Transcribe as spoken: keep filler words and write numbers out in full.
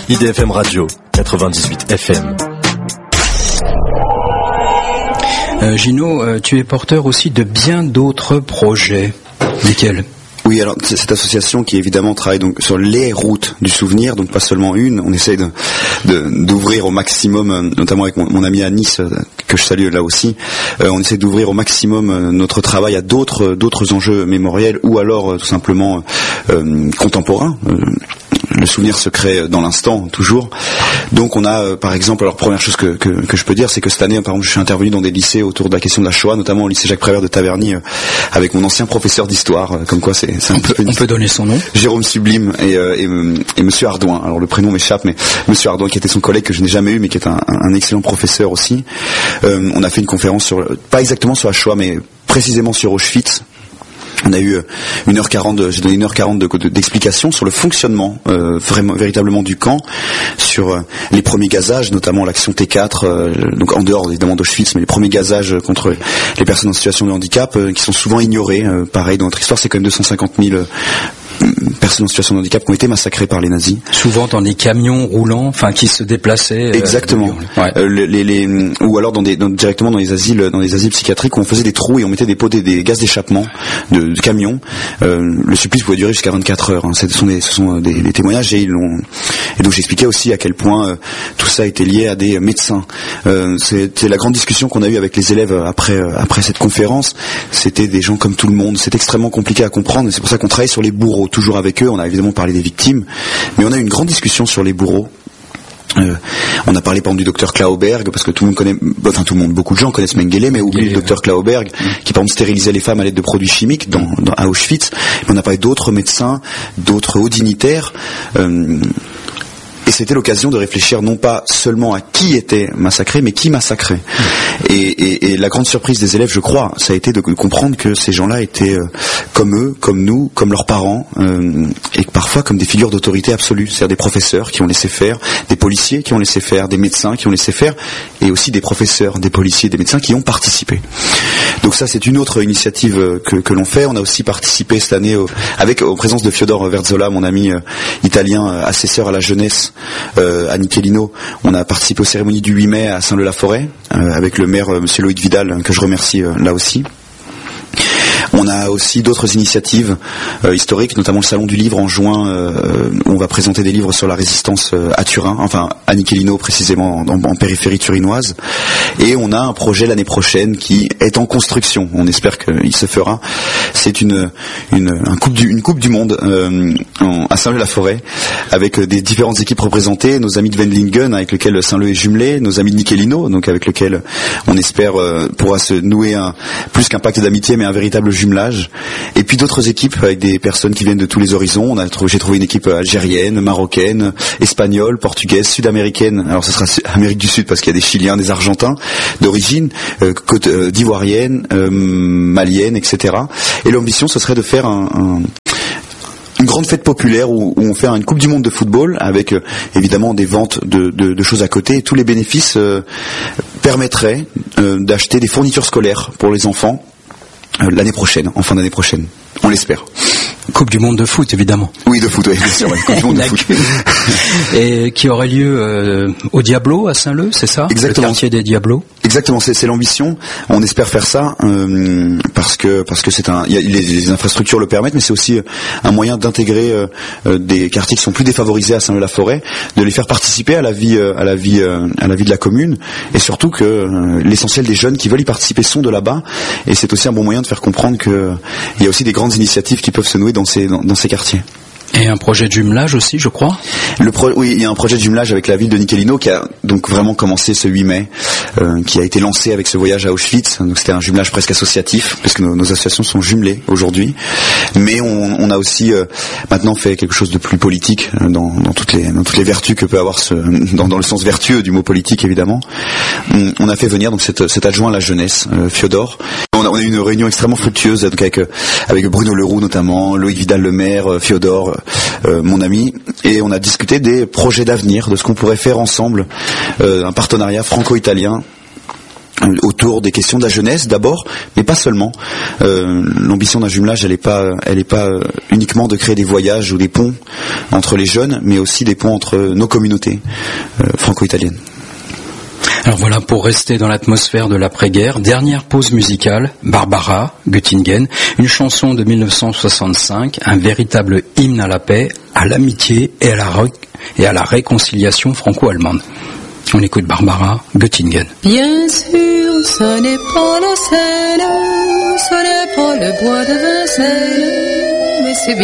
I D F M Radio, quatre-vingt-dix-huit F M. Euh, Gino, euh, tu es porteur aussi de bien d'autres projets. Lesquels ? Oui, alors c'est cette association qui évidemment travaille donc sur les routes du souvenir, donc pas seulement une. On essaye de, de d'ouvrir au maximum, notamment avec mon, mon ami à Nice que je salue là aussi. Euh, on essaie d'ouvrir au maximum notre travail à d'autres d'autres enjeux mémoriels ou alors euh, tout simplement euh, contemporains. Euh, le souvenir se crée dans l'instant toujours. Donc on a euh, par exemple, alors première chose que, que que je peux dire, c'est que cette année par exemple je suis intervenu dans des lycées autour de la question de la Shoah, notamment au lycée Jacques Prévert de Taverny euh, avec mon ancien professeur d'histoire, euh, comme quoi c'est, c'est un on, peut, peu on peut donner son nom. Jérôme Sublime et, euh, et, et Monsieur Ardouin. Alors le prénom m'échappe, mais Monsieur Ardouin qui était son collègue que je n'ai jamais eu, mais qui est un, un excellent professeur aussi. Euh, on a fait une conférence sur, pas exactement sur la Shoah, mais précisément sur Auschwitz. On a eu une heure quarante, j'ai donné une heure quarante de, de, d'explications sur le fonctionnement euh, vraiment, véritablement du camp, sur euh, les premiers gazages, notamment l'action T quatre, euh, donc en dehors évidemment d'Auschwitz, mais les premiers gazages contre les personnes en situation de handicap, euh, qui sont souvent ignorés. Euh, pareil, dans notre histoire, c'est quand même deux cent cinquante mille euh, personnes en situation de handicap qui ont été massacrées par les nazis. Souvent dans des camions roulants, enfin qui se déplaçaient. Exactement. Euh, ouais. euh, les, les, les, ou alors dans des, dans, directement dans les asiles, dans les asiles psychiatriques où on faisait des trous et on mettait des pots, des, des gaz d'échappement de, de camions. Euh, le supplice pouvait durer jusqu'à vingt-quatre heures. Hein. Ce sont des, ce sont des, des témoignages et ils l'ont. Et donc j'expliquais aussi à quel point euh, tout ça était lié à des médecins. Euh, c'était la grande discussion qu'on a eue avec les élèves après euh, après cette conférence. C'était des gens comme tout le monde. C'est extrêmement compliqué à comprendre. Et c'est pour ça qu'on travaille sur les bourreaux, toujours avec eux. On a évidemment parlé des victimes, mais on a eu une grande discussion sur les bourreaux. Euh, on a parlé par exemple du docteur Klauberg, parce que tout le monde connaît, enfin tout le monde, beaucoup de gens connaissent Mengele, mais oublient le docteur Klauberg, mmh. qui par exemple stérilisait les femmes à l'aide de produits chimiques dans, dans, à Auschwitz. Mais on a parlé d'autres médecins, d'autres hauts dignitaires. Euh, Et c'était l'occasion de réfléchir non pas seulement à qui était massacré, mais qui massacrait. Mmh. Et, et, et la grande surprise des élèves, je crois, ça a été de comprendre que ces gens-là étaient euh, comme eux, comme nous, comme leurs parents, euh, et parfois comme des figures d'autorité absolue, c'est-à-dire des professeurs qui ont laissé faire, des policiers qui ont laissé faire, des médecins qui ont laissé faire, et aussi des professeurs, des policiers, des médecins qui ont participé. Donc ça, c'est une autre initiative que, que l'on fait. On a aussi participé cette année au, avec en présence de Fiodor Verzola, mon ami euh, italien, euh, assesseur à la jeunesse, Euh, à Nichelino. On a participé aux cérémonies du huit mai à Saint-Leu-la-Forêt euh, avec le maire euh, monsieur Loïc Vidal, que je remercie euh, là aussi. On a aussi d'autres initiatives euh, historiques, notamment le Salon du Livre en juin, euh, où on va présenter des livres sur la résistance euh, à Turin, enfin à Nichelino précisément, en, en périphérie turinoise. Et on a un projet l'année prochaine qui est en construction. On espère qu'il se fera. C'est une, une, un coupe du, une coupe du monde euh, en, à Saint-Leu-la-Forêt, avec des différentes équipes représentées, nos amis de Wendlingen avec lesquels Saint-Leu est jumelé, nos amis de Nichelino, donc avec lesquels on espère euh, pourra se nouer un, plus qu'un pacte d'amitié, mais un véritable jumelage, et puis d'autres équipes avec des personnes qui viennent de tous les horizons. On a trouvé, j'ai trouvé une équipe algérienne, marocaine, espagnole, portugaise, sud-américaine. Alors ce sera Amérique du Sud parce qu'il y a des Chiliens, des Argentins d'origine, euh, côte euh, d'ivoirienne, euh, malienne, et cetera. Et l'ambition, ce serait de faire un, un une grande fête populaire où, où on fait une Coupe du Monde de football avec euh, évidemment des ventes de, de, de choses à côté, et tous les bénéfices euh, permettraient euh, d'acheter des fournitures scolaires pour les enfants euh, l'année prochaine, en fin d'année prochaine. On l'espère. Coupe du monde de foot, évidemment. Oui, de foot, oui, bien sûr. Ouais, coupe du monde de foot. Et qui aurait lieu euh, au Diablo, à Saint-Leu, c'est ça ? Exactement. Le quartier des Diablos. Exactement, c'est, c'est l'ambition. On espère faire ça euh, parce que parce que c'est un, y a, les, les infrastructures le permettent, mais c'est aussi un moyen d'intégrer euh, des quartiers qui sont plus défavorisés à Saint-Leu-la-Forêt, de les faire participer à la vie à la vie à la vie de la commune, et surtout que euh, l'essentiel des jeunes qui veulent y participer sont de là-bas, et c'est aussi un bon moyen de faire comprendre que il y a aussi des grandes initiatives qui peuvent se nouer dans ces dans, dans ces quartiers. Et un projet de jumelage aussi, je crois. Le pro- oui, il y a un projet de jumelage avec la ville de Nichelino qui a donc vraiment commencé ce huit mai, euh, qui a été lancé avec ce voyage à Auschwitz. Donc c'était un jumelage presque associatif, parce que nos, nos associations sont jumelées aujourd'hui. Mais on, on a aussi euh, maintenant fait quelque chose de plus politique dans, dans toutes les dans toutes les vertus que peut avoir ce dans, dans le sens vertueux du mot politique évidemment. On, on a fait venir donc cet, cet adjoint à la jeunesse, euh, Fiodor. On a, on a eu une réunion extrêmement fructueuse donc avec avec Bruno Leroux notamment, Loïc Vidal le maire, euh, Fiodor. Euh, mon ami, et on a discuté des projets d'avenir, de ce qu'on pourrait faire ensemble, euh, un partenariat franco-italien autour des questions de la jeunesse d'abord, mais pas seulement. Euh, l'ambition d'un jumelage, elle n'est pas, elle est pas uniquement de créer des voyages ou des ponts entre les jeunes, mais aussi des ponts entre nos communautés euh, franco-italiennes. Alors voilà, pour rester dans l'atmosphère de l'après-guerre, dernière pause musicale, Barbara, Göttingen, une chanson de mille neuf cent soixante-cinq, un véritable hymne à la paix, à l'amitié et à la, re- et à la réconciliation franco-allemande. On écoute Barbara, Göttingen. Bien sûr, ce n'est pas la Seine, ce n'est pas le bois de Vincennes, mais c'est